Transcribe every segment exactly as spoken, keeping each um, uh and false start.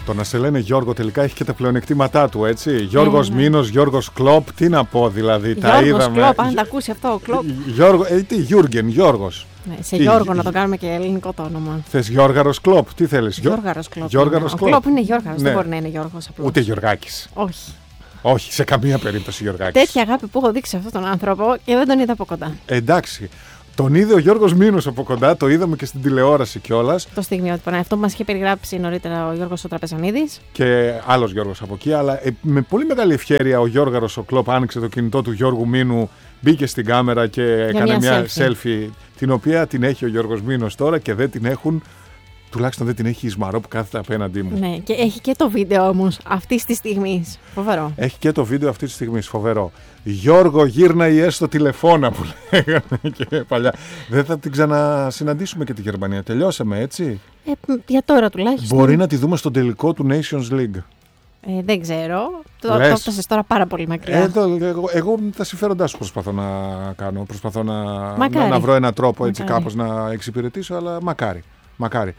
Το να σε λένε Γιώργο τελικά έχει και τα πλεονεκτήματά του, έτσι. Γιώργος Μήνος, Γιώργος Κλοπ, τι να πω δηλαδή. Γιώργος τα είδαμε. Κλοπ, αν τα ακούσει αυτό, Κλοπ. Γιώργο, ε, τι, Γιούργεν, Γιώργος. Ναι, σε τι, Γιώργο να το κάνουμε και ελληνικό το όνομα. Θες Γιώργαρος Κλοπ, τι θέλεις. Γιώργαρος Κλοπ. Γιώργαρος Κλοπ. Ο Κλοπ είναι Γιώργαρος, ναι. δεν μπορεί να είναι Γιώργος απλώς. Ούτε Γιωργάκης. Όχι. Όχι, σε καμία περίπτωση Γιωργάκης. Τέτοια αγάπη που έχω δείξει σε αυτόν τον άνθρωπο και δεν τον είδα από κοντά. Εντάξει. Τον είδε ο Γιώργος Μήνος από κοντά, το είδαμε και στην τηλεόραση κιόλας. Το στιγμιότυπο, αυτό που μας είχε περιγράψει νωρίτερα ο Γιώργος ο Τραπεζανίδης. Και άλλος Γιώργος από εκεί, αλλά ε, με πολύ μεγάλη ευχέρεια ο Γιώργαρος ο Κλοπ άνοιξε το κινητό του Γιώργου Μήνου, μπήκε στην κάμερα και έκανε μια, μια selfie. selfie, την οποία την έχει ο Γιώργος Μήνος τώρα και δεν την έχουν. Τουλάχιστον δεν την έχει η Ισμαρό που κάθεται απέναντί μου. Ναι, και έχει και το βίντεο όμως αυτή τη στιγμή. Φοβερό. Έχει και το βίντεο αυτή τη στιγμή. Φοβερό. Γιώργο, γύρναει έστω τηλεφώνα που λέγανε και παλιά. Δεν θα την ξανασυναντήσουμε και τη Γερμανία. Τελειώσαμε, έτσι. Ε, για τώρα τουλάχιστον. Μπορεί να τη δούμε στον τελικό του Nations League. Ε, δεν ξέρω. Το έφτασες τώρα πάρα πολύ μακριά. Ε, το, εγώ, εγώ τα συμφέροντά σου προσπαθώ να κάνω. Προσπαθώ να, να, να βρω έναν τρόπο έτσι κάπως να εξυπηρετήσω, αλλά μακάρι. Μακάρι.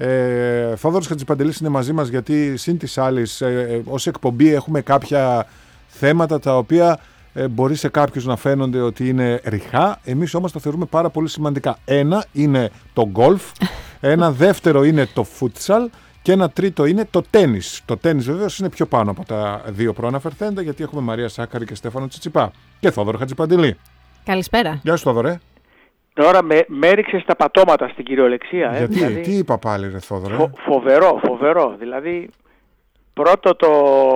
Ε, Θόδωρος Χατζηπαντελής είναι μαζί μας γιατί συν της άλλης ε, ε, ως εκπομπή έχουμε κάποια θέματα τα οποία ε, μπορεί σε κάποιους να φαίνονται ότι είναι ρηχά, εμείς όμως τα θεωρούμε πάρα πολύ σημαντικά. Ένα είναι το γκολφ, ένα δεύτερο είναι το φούτσαλ και ένα τρίτο είναι το τένις. Το τένις βεβαίως είναι πιο πάνω από τα δύο προαναφερθέντα γιατί έχουμε Μαρία Σάκαρη και Στέφανο Τσιτσιπά και Θόδωρο Χατζηπαντελή. Καλησπέρα. Γεια σου Θόδωρε. Τώρα με, με έριξες τα πατώματα στην κυριολεξία. Γιατί, ε, δηλαδή, τι είπα πάλι ρε Θόδωρε. Φο, φοβερό, φοβερό. Δηλαδή, πρώτο το,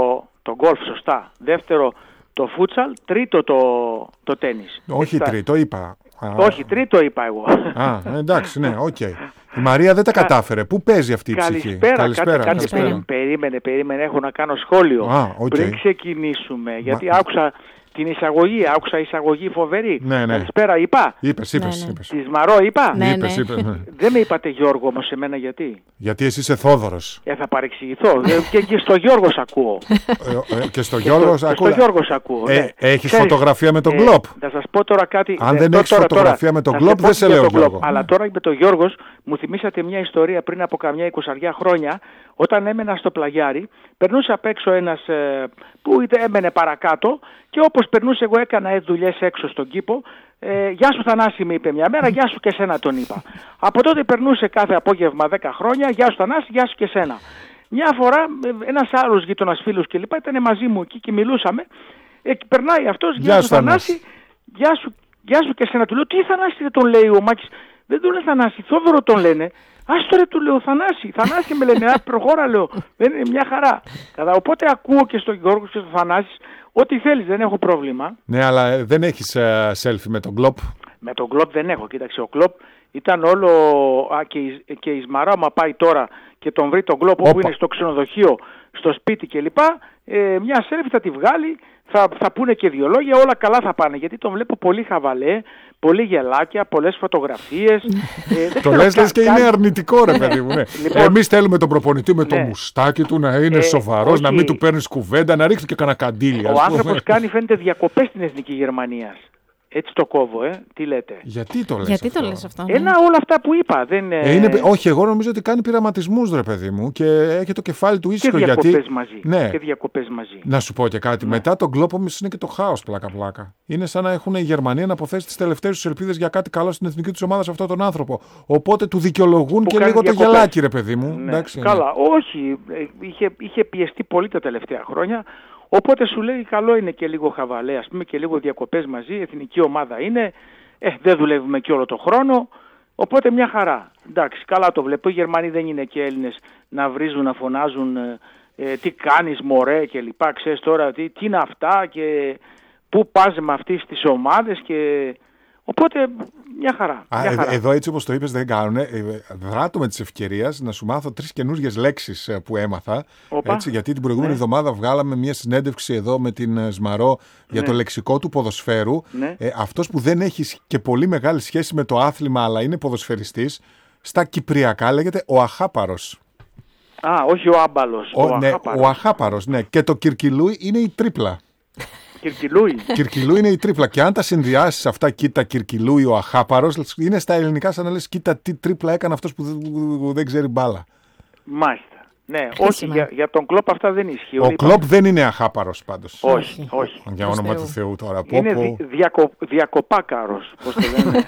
το γκολφ, σωστά. Δεύτερο το φούτσαλ, τρίτο το, το τένις. Όχι Εξά. τρίτο, είπα. Όχι, τρίτο είπα εγώ. Α, εντάξει, ναι, οκ. Okay. Η Μαρία δεν τα κατάφερε. Πού παίζει αυτή η ψυχή. Καλησπέρα, καλησπέρα. Κάτι, καλησπέρα. περίμενε, περίμενε, περίμενε, έχω να κάνω σχόλιο. Α, okay. Πριν ξεκινήσουμε, γιατί Μα... άκουσα την εισαγωγή, άκουσα εισαγωγή φοβερή. Ναι, ναι. Καλησπέρα, είπα. Είπες, είπες. Ναι, ναι. είπες. Της Μαρό είπα. Ναι, είπες, ναι. είπες, ναι. Δεν με είπατε Γιώργο όμως εμένα γιατί. Γιατί εσύ είσαι Θόδωρος. Ε, θα παρεξηγηθώ. και, και στο Γιώργο σ' ακούω. ε, ε, και στο Γιώργο σ' ακούω. Στο Γιώργο σ' ακούω. Ε, ναι. Έχεις Ξέρεις, φωτογραφία με τον ε, Γκλοπ. Θα σας πω τώρα κάτι. Αν ε, δεν τώρα, έχεις φωτογραφία τώρα, με τον θα Γκλοπ, δεν σε λέω Γιώργο. Αλλά τώρα με τον Γιώργος μου θυμήσατε μια ιστορία πριν από καμιά εικοσαριά χρόνια. Όταν έμενα στο πλαγιάρι, περνούσε απ' έξω ένας ε, που είτε έμενε παρακάτω και όπως περνούσε εγώ έκανα δουλειές έξω στον κήπο. Ε, γεια σου Θανάση, με είπε μια μέρα, γεια σου και σένα, τον είπα. Από τότε περνούσε κάθε απόγευμα δέκα χρόνια, γεια σου Θανάση, γεια σου και σένα. Μια φορά ένας άλλος γείτονας φίλος και λοιπά ήταν μαζί μου εκεί και μιλούσαμε. Ε, περνάει αυτός, γεια, γεια σου Θανάση, γεια σου, γεια σου και σένα. Του λέω, τι Θανάση δεν τον λέει ο Μάκης, δεν τον λέει Θανάση, Θόδωρο τον λένε. Ας τώρα του λέω Θανάση, Θανάση με λένε, α, προχώρα λέω, δεν είναι μια χαρά. Κατά, οπότε ακούω και στον Γιώργο και στον Θανάση, ό,τι θέλεις, δεν έχω πρόβλημα. Ναι, αλλά δεν έχεις uh, selfie με τον Γκλοπ. Με τον Γκλοπ δεν έχω, κοίταξε, ο Γκλοπ ήταν όλο, α, και, η, και η Ισμαρά, άμα πάει τώρα και τον βρει τον Γκλοπ όπου είναι στο ξενοδοχείο, στο σπίτι κλπ. Ε, μια selfie θα τη βγάλει, θα, θα πούνε και δύο λόγια, όλα καλά θα πάνε, γιατί τον βλέπω πολύ χαβαλέ, πολύ γελάκια, πολλές φωτογραφίες. ε, το λες λες και είναι αρνητικό ρε παιδί μου. Ναι. Λοιπόν, εμείς θέλουμε τον προπονητή με το ναι. μουστάκι του να είναι ε, σοβαρός, όχι. Να μην του παίρνεις κουβέντα, να ρίξει και κανένα καντήλι. Ο άνθρωπος κάνει φαίνεται διακοπές στην Εθνική Γερμανία. Έτσι το κόβω, ε. Τι λέτε. Γιατί το λες Γιατί αυτό. Το λες αυτό. Ένα ναι. όλα αυτά που είπα. Δεν, ε, είναι, όχι, εγώ νομίζω ότι κάνει πειραματισμούς ρε παιδί μου και έχει το κεφάλι του ήσυχο. Και διακοπές γιατί... μαζί. Ναι. Και διακοπές μαζί. Να σου πω και κάτι. Ναι. Μετά τον Γκλοπ όμως είναι και το χάος πλάκα-πλάκα. Είναι σαν να έχουν οι Γερμανοί να αποθέσει τις τελευταίες τους ελπίδες για κάτι καλό στην εθνική τους ομάδα σε αυτόν τον άνθρωπο. Οπότε του δικαιολογούν που και λίγο διακοπές. Το γελάκι ρε παιδί μου. Ναι. Εντάξει, καλά, ναι. όχι. Είχε, είχε πιεστεί πολύ τα τελευταία χρόνια. Οπότε σου λέει καλό είναι και λίγο χαβαλέ, ας πούμε, και λίγο διακοπές μαζί, εθνική ομάδα είναι, ε, δεν δουλεύουμε και όλο το χρόνο, οπότε μια χαρά. Εντάξει, καλά το βλέπω, οι Γερμανοί δεν είναι και Έλληνες να βρίζουν, να φωνάζουν ε, τι κάνεις μωρέ και λοιπά, ξέρεις τώρα τι, τι είναι αυτά και πού πας με αυτές τις ομάδες και... Οπότε μια χαρά. Α, μια χαρά. Εδώ έτσι όπως το είπες δεν κάνουν. Δράτω με τις ευκαιρίες να σου μάθω τρεις καινούργιες λέξεις που έμαθα. Έτσι, γιατί την προηγούμενη ναι. εβδομάδα βγάλαμε μια συνέντευξη εδώ με την Σμαρό για ναι. το λεξικό του ποδοσφαίρου. Ναι. Ε, αυτός που δεν έχει και πολύ μεγάλη σχέση με το άθλημα αλλά είναι ποδοσφαιριστής, στα κυπριακά λέγεται ο Αχάπαρος. Α, όχι ο Άμπαλος. Ο, ο, ναι, Αχάπαρος. ο Αχάπαρος, ναι. Και το Κυρκυλούι είναι η τρίπλα. Κυρκυλούι. Κυρκυλούι είναι η τρίπλα. Και αν τα συνδυάσεις αυτά, κοίτα Κυρκυλούι, ο Αχάπαρος, είναι στα ελληνικά σαν να λες, κοίτα τι τρίπλα έκανε αυτός που δεν ξέρει μπάλα. Μάλιστα. Ναι, όχι, για, για τον Κλοπ αυτά δεν ισχύει. Ο Κλοπ δεν είναι αχάπαρος πάντως. Όχι, όχι. Για όνομα του Θεού τώρα. Είναι δι, διακο, διακοπάκαρος, πώς το λένε.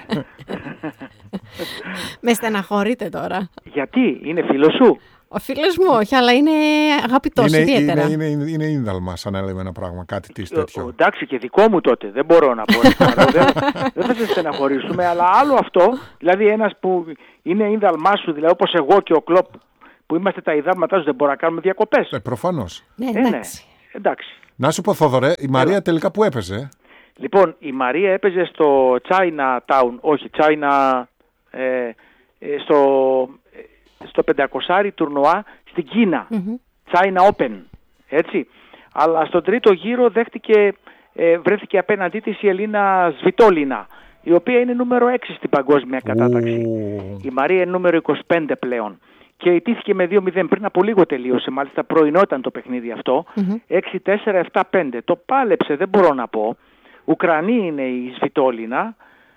Με στεναχωρείτε τώρα. Γιατί, είναι φίλος σου? Ο φίλος μου όχι, αλλά είναι αγαπητός είναι, ιδιαίτερα. Είναι, είναι, είναι, είναι ίνδαλμα, σαν έλεγε ένα πράγμα, κάτι της τέτοιο. Ο, εντάξει, και δικό μου τότε, δεν μπορώ να πω. δεν, δεν θα σε στεναχωρήσουμε, αλλά άλλο αυτό, δηλαδή ένας που είναι ίνδαλμά σου, δηλαδή όπως εγώ και ο Κλοπ, που είμαστε τα ιδάλματά σου, δεν μπορούμε να κάνουμε διακοπές. Ε, προφανώς. Ναι, ε, εντάξει. ναι, εντάξει. Να σου πω, Θόδωρε, η Μαρία Έλα. τελικά που έπαιζε? Λοιπόν, η Μαρία έπαιζε στο Chinatown, όχι, China, ε, ε, στο, ε, στο πεντακόσια τουρνουά στην Κίνα, mm-hmm. China Open, έτσι. Αλλά στον τρίτο γύρο δέχτηκε, ε, βρέθηκε απέναντί της η Ελίνα Σβιτόλινα, η οποία είναι νούμερο έξι στην παγκόσμια κατάταξη. Oh. Η Μαρία είναι νούμερο είκοσι πέντε πλέον. Και ιτήθηκε με δύο μηδέν, πριν από λίγο τελείωσε, μάλιστα πρωινό ήταν το παιχνίδι αυτό, mm-hmm. έξι τέσσερα επτά πέντε. Το πάλεψε, δεν μπορώ να πω. Ουκρανή είναι η Σβιτόλινα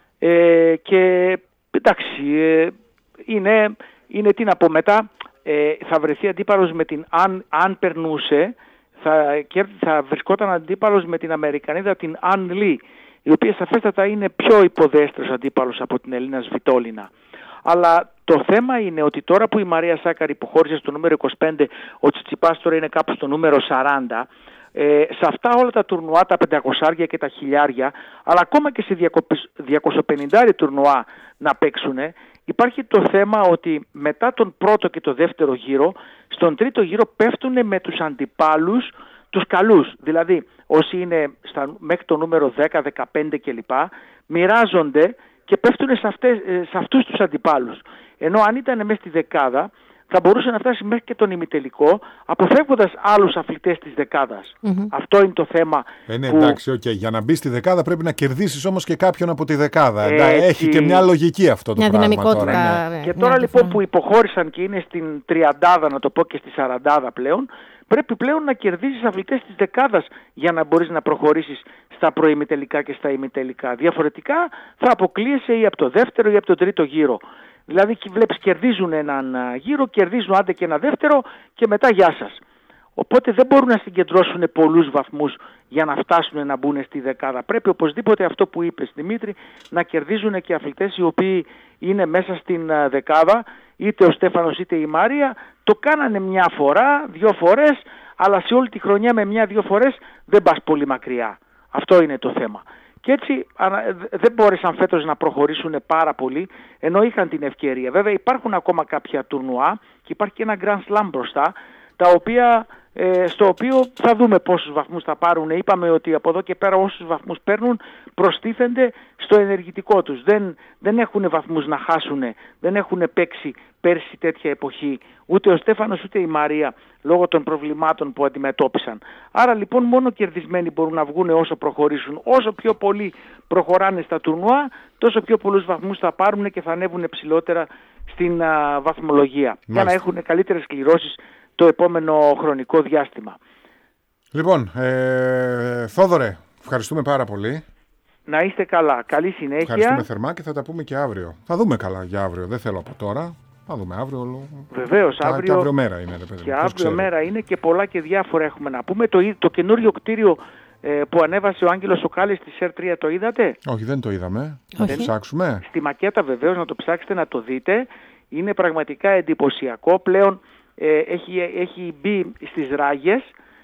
ε, και εντάξει, ε, είναι, είναι τι να πω μετά, ε, θα βρεθεί αντίπαλος με την, αν, αν περνούσε, θα, και θα βρισκόταν αντίπαλος με την Αμερικανίδα την Αν Λι, η οποία σαφέστατα είναι πιο υποδέστερος αντίπαλος από την Ελίνα Σβιτόλινα. Αλλά το θέμα είναι ότι τώρα που η Μαρία Σάκαρη υποχώρησε στο νούμερο είκοσι πέντε, ο Τσιτσιπάς τώρα είναι κάπου στο νούμερο σαράντα, ε, σε αυτά όλα τα τουρνουά, τα πεντακόσια και τα χιλιάρια, αλλά ακόμα και σε διακόσια πενήντα τουρνουά να παίξουν, υπάρχει το θέμα ότι μετά τον πρώτο και το δεύτερο γύρο, στον τρίτο γύρο πέφτουν με τους αντιπάλους τους καλούς. Δηλαδή όσοι είναι στα, μέχρι το νούμερο δέκα, δεκαπέντε κλπ. Μοιράζονται και πέφτουν σε, αυτές, σε αυτούς τους αντιπάλους. Ενώ αν ήταν μέσα στη δεκάδα θα μπορούσε να φτάσει μέχρι και τον ημιτελικό, αποφεύγοντας άλλους αθλητές της δεκάδας. Mm-hmm. Αυτό είναι το θέμα. Ε, ναι, που... εντάξει, okay. Για να μπει στη δεκάδα πρέπει να κερδίσεις όμως και κάποιον από τη δεκάδα. Έτσι... Έχει και μια λογική αυτό το μια πράγμα τώρα. Ναι. Και τώρα λοιπόν που υποχώρησαν και είναι στην τριαντάδα, να το πω, και στη σαραντάδα πλέον, πρέπει πλέον να κερδίσεις αθλητές της δεκάδας για να μπορείς να προχωρήσεις στα προημιτελικά και στα ημιτελικά. Διαφορετικά θα αποκλείεσαι ή από το δεύτερο ή από το τρίτο γύρο. Δηλαδή βλέπεις κερδίζουν έναν γύρο, κερδίζουν άντε και ένα δεύτερο και μετά γεια σας. Οπότε δεν μπορούν να συγκεντρώσουν πολλούς βαθμούς για να φτάσουν να μπουν στη δεκάδα. Πρέπει οπωσδήποτε αυτό που είπες, Δημήτρη, να κερδίζουν και αθλητές οι οποίοι είναι μέσα στην δεκάδα, είτε ο Στέφανος είτε η Μάρια. Το κάνανε μια φορά, δύο φορές, αλλά σε όλη τη χρονιά με μια-δύο φορές δεν πας πολύ μακριά. Αυτό είναι το θέμα. Και έτσι δεν μπόρεσαν φέτος να προχωρήσουν πάρα πολύ, ενώ είχαν την ευκαιρία. Βέβαια υπάρχουν ακόμα κάποια τουρνουά και υπάρχει και ένα Grand Slam μπροστά, τα οποία, ε, στο οποίο θα δούμε πόσους βαθμούς θα πάρουν. Είπαμε ότι από εδώ και πέρα όσους βαθμούς παίρνουν προστίθενται στο ενεργητικό τους. Δεν, δεν έχουν βαθμούς να χάσουν, δεν έχουν παίξει πέρσι τέτοια εποχή ούτε ο Στέφανος ούτε η Μαρία λόγω των προβλημάτων που αντιμετώπισαν. Άρα λοιπόν μόνο κερδισμένοι μπορούν να βγουν όσο προχωρήσουν. Όσο πιο πολύ προχωράνε στα τουρνουά, τόσο πιο πολλούς βαθμούς θα πάρουν και θα ανέβουν ψηλότερα στην α, βαθμολογία. Μάλιστα. Για να έχουν καλύτερες κληρώσεις το επόμενο χρονικό διάστημα. Λοιπόν, ε, Θόδωρε, ευχαριστούμε πάρα πολύ. Να είστε καλά. Καλή συνέχεια. Ευχαριστούμε θερμά και θα τα πούμε και αύριο. Θα δούμε καλά για αύριο. Δεν θέλω από τώρα. Θα δούμε αύριο. Βεβαίως, αύριο. Και αύριο μέρα είναι. Ρε παιδί, και αύριο ξέρω. μέρα είναι και πολλά και διάφορα έχουμε να πούμε. Το, το καινούριο κτίριο ε, που ανέβασε ο Άγγελος ο Κάλλης στη ΣΕΡ τρία το είδατε? Όχι, δεν το είδαμε. Να το ψάξουμε. Στη μακέτα βεβαίως να το ψάξετε να το δείτε. Είναι πραγματικά εντυπωσιακό. Πλέον ε, έχει, έχει μπει στις ράγες.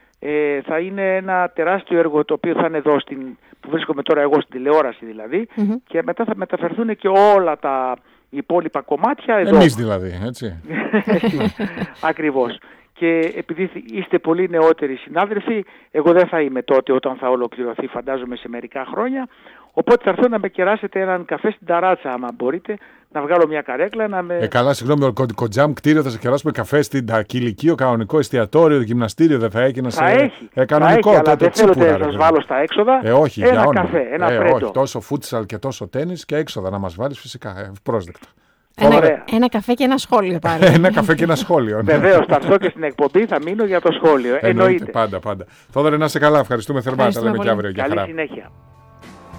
Ε, θα είναι ένα τεράστιο έργο το οποίο θα είναι εδώ στην, που βρίσκομαι τώρα εγώ στην τηλεόραση δηλαδή, mm-hmm. και μετά θα μεταφερθούν και όλα τα υπόλοιπα κομμάτια εδώ. Εμείς δηλαδή, έτσι. Ακριβώς. Και επειδή είστε πολύ νεότεροι συνάδελφοι, εγώ δεν θα είμαι τότε όταν θα ολοκληρωθεί, φαντάζομαι σε μερικά χρόνια. Οπότε θα έρθω να με κεράσετε έναν καφέ στην ταράτσα, άμα μπορείτε, να βγάλω μια καρέκλα. Να με... Ε, καλά, συγγνώμη, ο Κοντζάμ κτίριο θα σε κεράσουμε καφέ στην Κηλικείο, κανονικό εστιατόριο, γυμναστήριο δεν θα έχει να σε. Θα έχει. Ε, κανονικό, θα έχει, αλλά δεν θέλω να σας βάλω στα έξοδα. Ε, όχι, ένα για καφέ, ένα ε, πρέτο. Όχι, τόσο φούτσαλ και τόσο τένις και έξοδα να μας βάλεις φυσικά. Ε, πρόσδεκτα. Ένα, ένα καφέ και ένα σχόλιο πάλι. Ένα καφέ και ένα σχόλιο. Ναι. Βεβαίως, θα έρθω και στην εκπομπή, θα μείνω για το σχόλιο. Εννοείται. Πάντα, πάντα. Θόδωρε, να είσαι καλά. Ευχαριστούμε θερμά. Τα λέμε και αύριο. Καλή συνέχεια.